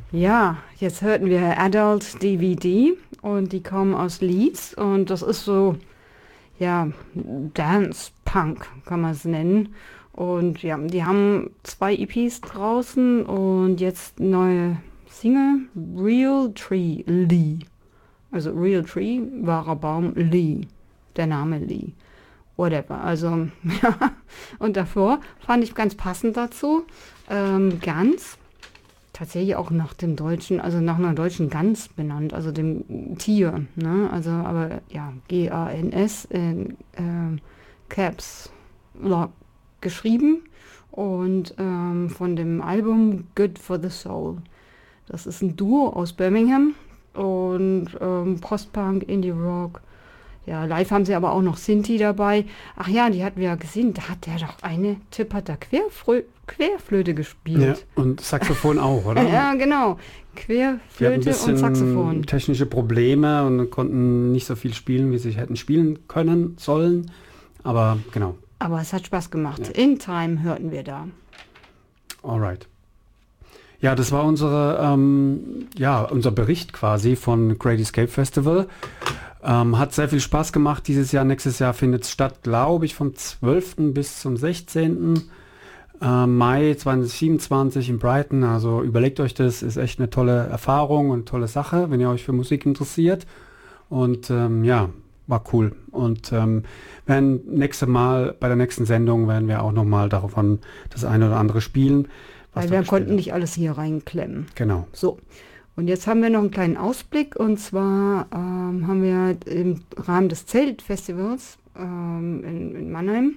Ja, jetzt hörten wir Adult DVD und die kommen aus Leeds und das ist so, ja, Dance Punk kann man es nennen. Und ja, die haben 2 EPs draußen und jetzt neue Single, Real Tree Lee. Also Real Tree, wahrer Baum, Lee. Der Name Lee. Whatever. Also, ja. Und davor fand ich ganz passend dazu, Gans. Tatsächlich auch nach dem deutschen, also nach einer deutschen Gans benannt, also dem Tier, ne? Also, aber ja, Gans in Caps Lock geschrieben und von dem Album Good for the Soul. Das ist ein Duo aus Birmingham und Post-Punk, Indie-Rock. Ja, live haben sie aber auch noch Sinti dabei. Ach ja, die hatten wir ja gesehen. Da hat der doch eine Typ hat da Querflöte gespielt. Ja, und Saxophon auch, oder? Ja, genau. Querflöte und Saxophon. Technische Probleme und konnten nicht so viel spielen, wie sie hätten spielen können, sollen. Aber genau. Aber es hat Spaß gemacht. Ja. In Time hörten wir da. Alright. Ja, das war unser Bericht quasi von Great Escape Festival. Hat sehr viel Spaß gemacht dieses Jahr. Nächstes Jahr findet es statt, glaube ich, vom 12. bis zum 16. Mai 2027 in Brighton. Also überlegt euch das, ist echt eine tolle Erfahrung und tolle Sache, wenn ihr euch für Musik interessiert. Und war cool. Und bei der nächsten Sendung werden wir auch nochmal davon das eine oder andere spielen. Weil wir konnten nicht alles hier reinklemmen. Genau. So. Und jetzt haben wir noch einen kleinen Ausblick und zwar haben wir im Rahmen des Zeltfestivals in Mannheim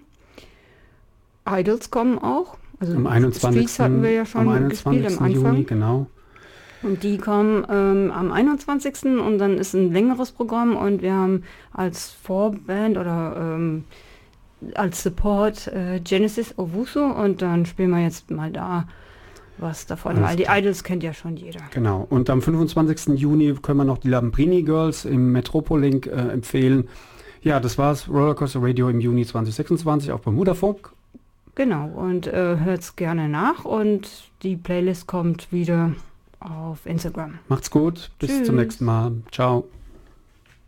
Idols kommen auch. Also am 21. Streets hatten wir ja schon gespielt am Anfang. Juni, genau. Und die kommen am 21. und dann ist ein längeres Programm und wir haben als Vorband oder als Support Genesis Owusu und dann spielen wir jetzt mal da was davon, weil die Idols kennt ja schon jeder. Genau, und am 25. Juni können wir noch die Lambrini Girls im Metropolilink empfehlen. Ja, das war's, Rollercoaster Radio im Juni 2026 auf Bermudafunk. Genau, und hört's gerne nach und die Playlist kommt wieder auf Instagram. Macht's gut, bis Tschüss. zum nächsten Mal. Ciao.